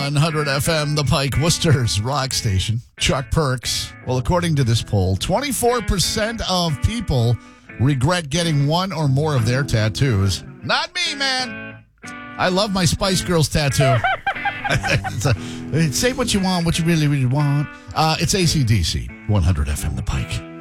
100 FM, The Pike, Worcester's rock station. Chuck Perks. Well, according to this poll, 24% of people regret getting one or more of their tattoos. Not me, man. I love my Spice Girls tattoo. Say what you want, what you really, really want. It's AC/DC, 100 FM, The Pike.